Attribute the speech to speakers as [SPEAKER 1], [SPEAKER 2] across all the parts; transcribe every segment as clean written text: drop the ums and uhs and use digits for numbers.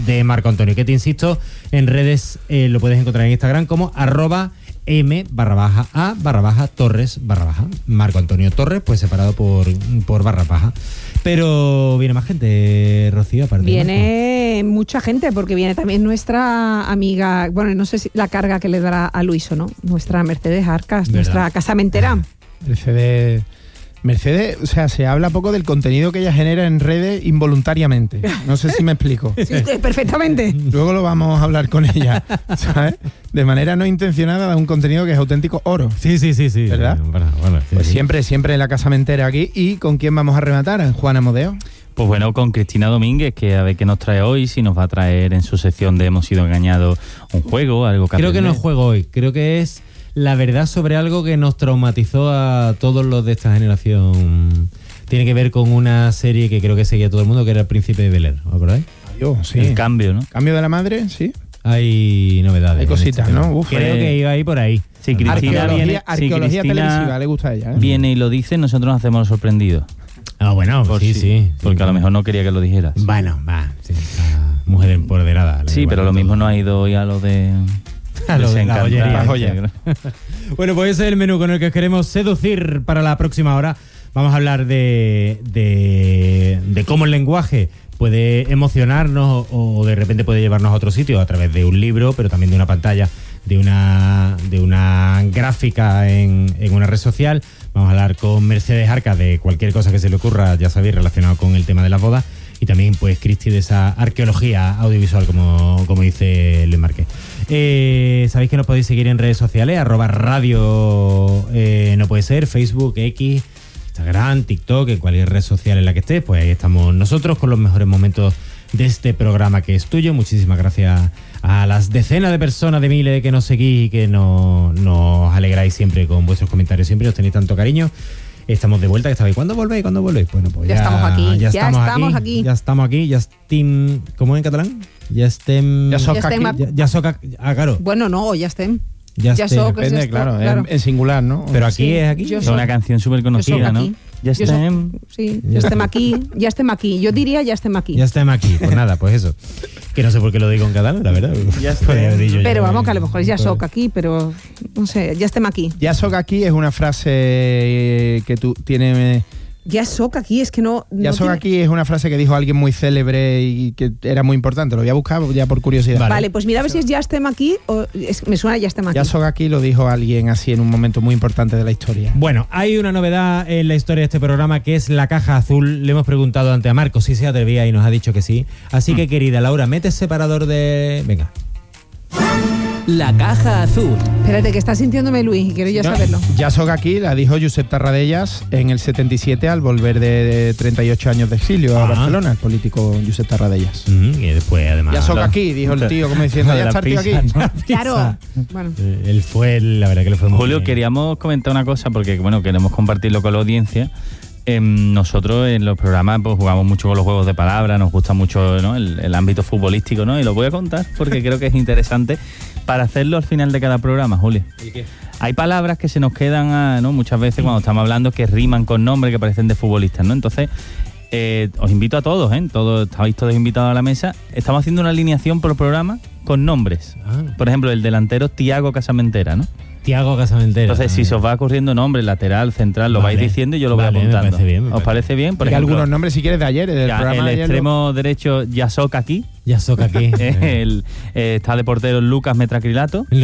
[SPEAKER 1] de Marco Antonio, que te insisto, en redes lo puedes encontrar en Instagram como @m_a_Torres_. Marco Antonio Torres, pues separado por barra baja. Pero viene más gente, Rocío, aparte.
[SPEAKER 2] Viene mucha gente, porque viene también nuestra amiga, bueno, no sé si la carga que le dará a Luis o no, nuestra Mercedes Arcas, ¿verdad? Nuestra casamentera.
[SPEAKER 3] Mercedes, o sea, se habla poco del contenido que ella genera en redes involuntariamente. No sé si me explico.
[SPEAKER 2] Sí, perfectamente.
[SPEAKER 3] Luego lo vamos a hablar con ella, ¿sabes? De manera no intencionada, da un contenido que es auténtico oro.
[SPEAKER 1] Sí.
[SPEAKER 3] ¿Verdad?
[SPEAKER 1] Bueno, sí,
[SPEAKER 3] pues
[SPEAKER 1] sí.
[SPEAKER 3] Siempre en la casamentera aquí. ¿Y con quién vamos a rematar? Juana Modeo.
[SPEAKER 4] Pues bueno, con Cristina Domínguez, que a ver qué nos trae hoy, si nos va a traer en su sección de Hemos sido engañados un juego, algo que
[SPEAKER 1] Creo que
[SPEAKER 4] aprender.
[SPEAKER 1] no es juego hoy, creo que es la verdad sobre algo que nos traumatizó a todos los de esta generación. Tiene que ver con una serie que creo que seguía todo el mundo, que era El Príncipe de Bel-Air, ¿os acordáis?
[SPEAKER 3] Adiós, sí.
[SPEAKER 4] El cambio, ¿no?
[SPEAKER 3] Cambio de la madre, sí.
[SPEAKER 1] Hay novedades.
[SPEAKER 3] Hay cositas,
[SPEAKER 1] en este
[SPEAKER 3] ¿no?
[SPEAKER 1] tema.
[SPEAKER 3] Uf,
[SPEAKER 1] creo que iba ahí por ahí.
[SPEAKER 4] Si Cristina viene,
[SPEAKER 3] arqueología televisiva, le gusta a ella, ¿eh?
[SPEAKER 4] Viene y lo dice, nosotros nos hacemos los sorprendidos.
[SPEAKER 1] Ah, bueno, sí.
[SPEAKER 4] Porque a lo mejor no quería que lo dijeras.
[SPEAKER 1] Bueno, va, sí, mujer empoderada.
[SPEAKER 4] Sí, pero lo mismo no ha ido hoy a lo de...
[SPEAKER 1] A lo de la
[SPEAKER 4] desencantar.
[SPEAKER 1] bollería. Bueno, pues ese es el menú con el que os queremos seducir para la próxima hora. Vamos a hablar de cómo el lenguaje puede emocionarnos o de repente puede llevarnos a otro sitio a través de un libro, pero también de una pantalla, de una gráfica en una red social. Vamos a hablar con Mercedes Arcas de cualquier cosa que se le ocurra, ya sabéis, relacionado con el tema de las bodas. Y también, pues, Cristi de esa arqueología audiovisual, como dice Luis Márquez. Sabéis que nos podéis seguir en redes sociales, @radio no puede ser, Facebook, X, Instagram, TikTok, en cualquier red social en la que estés, pues ahí estamos nosotros con los mejores momentos de este programa que es tuyo. Muchísimas gracias a las decenas de personas, de miles que nos seguís y que nos alegráis siempre con vuestros comentarios. Siempre os tenéis tanto cariño. Estamos de vuelta, que estabais. ¿Cuándo volvéis? Bueno, pues
[SPEAKER 2] ya estamos aquí. Ya estamos aquí.
[SPEAKER 1] Ya estem... ¿Cómo en catalán? Ya estem...
[SPEAKER 3] Ya soc aquí.
[SPEAKER 1] Ya soc aquí. Ah, claro.
[SPEAKER 2] Bueno, no, ya estem.
[SPEAKER 1] Ya
[SPEAKER 2] soc,
[SPEAKER 3] Depende,
[SPEAKER 2] es esto,
[SPEAKER 3] claro. En singular, ¿no?
[SPEAKER 1] Pero aquí
[SPEAKER 2] Sí,
[SPEAKER 1] es aquí.
[SPEAKER 2] yo
[SPEAKER 4] Es
[SPEAKER 2] soc.
[SPEAKER 4] una canción súper conocida, ¿no? Ya
[SPEAKER 2] Yo soc.
[SPEAKER 4] estem...
[SPEAKER 2] Sí, ya estem aquí. Yo diría ya estem aquí.
[SPEAKER 1] Ya estem aquí. Pues nada, pues eso. Que no sé por qué lo digo en catalán, la verdad.
[SPEAKER 4] Ya estem.
[SPEAKER 1] Podría haber dicho yo,
[SPEAKER 2] Pero vamos, que a lo mejor es ya soc aquí, pero no sé, ya estem aquí.
[SPEAKER 3] Ya soc aquí es una frase que tú tienes...
[SPEAKER 2] Ya soc aquí, es que no...
[SPEAKER 3] Ya
[SPEAKER 2] no
[SPEAKER 3] soc
[SPEAKER 2] tiene-
[SPEAKER 3] aquí es una frase que dijo alguien muy célebre y que era muy importante. Lo voy a buscar ya por curiosidad.
[SPEAKER 2] Vale, pues mira a ver si es ya estem aquí o me suena ya estem aquí.
[SPEAKER 3] Ya soc aquí lo dijo alguien así en un momento muy importante de la historia.
[SPEAKER 1] Bueno, hay una novedad en la historia de este programa que es la caja azul. Le hemos preguntado antes a Marco si se atrevía y nos ha dicho que sí. Así que, querida Laura, mete el separador de... Venga.
[SPEAKER 5] La caja azul.
[SPEAKER 2] Espérate, que está sintiéndome Luis y quiero yo saberlo.
[SPEAKER 3] Ya soc aquí la dijo Josep Tarradellas en el 77 al volver de 38 años de exilio a Barcelona, el político Josep Tarradellas.
[SPEAKER 1] Y después, además...
[SPEAKER 3] Ya soc aquí, dijo el tío, como diciendo,
[SPEAKER 4] Lo de
[SPEAKER 3] ya
[SPEAKER 4] la
[SPEAKER 3] está el tío
[SPEAKER 4] prisa,
[SPEAKER 3] aquí.
[SPEAKER 4] ¿no?
[SPEAKER 2] Claro. Bueno.
[SPEAKER 1] Él fue, la verdad que le fue muy
[SPEAKER 4] Julio,
[SPEAKER 1] bien.
[SPEAKER 4] queríamos comentar una cosa porque, bueno, queremos compartirlo con la audiencia. Nosotros en los programas pues jugamos mucho con los juegos de palabras, nos gusta mucho, ¿no? el ámbito futbolístico, ¿no? Y lo voy a contar porque creo que es interesante para hacerlo al final de cada programa, Julio.
[SPEAKER 1] ¿Y qué?
[SPEAKER 4] Hay palabras que se nos quedan, ¿no? Muchas veces cuando estamos hablando que riman con nombres que parecen de futbolistas, ¿no? Entonces, os invito a todos, estáis todos invitados a la mesa. Estamos haciendo una alineación por programa con nombres. Por ejemplo, el delantero es Tiago Casamentera, ¿no?
[SPEAKER 1] Tiago Casamentera.
[SPEAKER 4] Entonces, si se os va ocurriendo nombre, lateral, central, lo
[SPEAKER 1] Vale.
[SPEAKER 4] vais diciendo y yo lo voy
[SPEAKER 1] Vale, me
[SPEAKER 4] apuntando.
[SPEAKER 1] parece bien, me
[SPEAKER 4] ¿Os
[SPEAKER 1] parece
[SPEAKER 4] parece bien? Por
[SPEAKER 3] Porque
[SPEAKER 4] ejemplo,
[SPEAKER 3] algunos nombres, si quieres, de ayer, del
[SPEAKER 4] ya,
[SPEAKER 3] programa
[SPEAKER 4] el
[SPEAKER 3] de ayer,
[SPEAKER 4] extremo derecho, Yasok aquí.
[SPEAKER 1] Ya soca aquí.
[SPEAKER 4] Está de portero Lucas Metracrilato. Y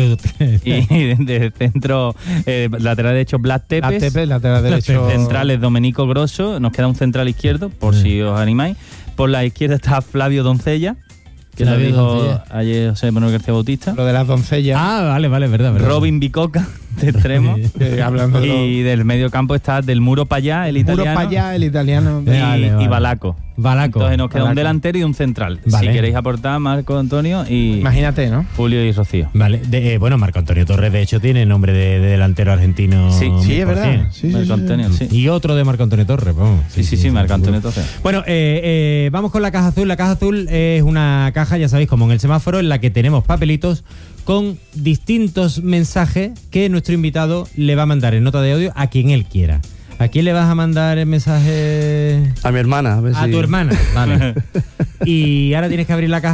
[SPEAKER 4] de centro, lateral derecho, Blas Tepes.
[SPEAKER 3] Tepes, lateral derecho.
[SPEAKER 4] Centrales, Domenico Grosso. Nos queda un central izquierdo, por si os animáis. Por la izquierda está Flavio Doncella, que lo
[SPEAKER 1] Flavio
[SPEAKER 4] dijo
[SPEAKER 1] Doncella.
[SPEAKER 4] ayer José Manuel García Bautista.
[SPEAKER 3] Lo de las doncellas.
[SPEAKER 1] Vale, verdad.
[SPEAKER 4] Robin Bicoca, de extremo.
[SPEAKER 3] Hablando de
[SPEAKER 4] Y del medio campo está del muro para allá, el italiano.
[SPEAKER 3] Muro para allá, el italiano.
[SPEAKER 4] Y Balaco.
[SPEAKER 1] Balaco.
[SPEAKER 4] Entonces nos queda un
[SPEAKER 3] Balaco.
[SPEAKER 4] delantero y un central.
[SPEAKER 1] Vale.
[SPEAKER 4] Si queréis aportar, Marco Antonio y
[SPEAKER 3] Imagínate, ¿no?
[SPEAKER 4] Julio y Rocío.
[SPEAKER 1] Vale, bueno, Marco Antonio Torres, de hecho, tiene nombre de delantero argentino.
[SPEAKER 4] Sí,
[SPEAKER 3] Sí, es
[SPEAKER 1] 100%.
[SPEAKER 3] verdad. Sí,
[SPEAKER 4] Marco Antonio, sí.
[SPEAKER 1] Y otro de Marco Antonio Torres, vamos.
[SPEAKER 4] Sí, Marco Antonio Torres.
[SPEAKER 1] Bueno, vamos con la caja azul. La caja azul es una caja, ya sabéis, como en el semáforo, en la que tenemos papelitos con distintos mensajes que nuestro invitado le va a mandar en nota de audio a quien él quiera. ¿A quién le vas a mandar el mensaje?
[SPEAKER 6] A mi hermana. A ver
[SPEAKER 1] A
[SPEAKER 6] si...
[SPEAKER 1] tu hermana, vale. Y ahora tienes que abrir la caja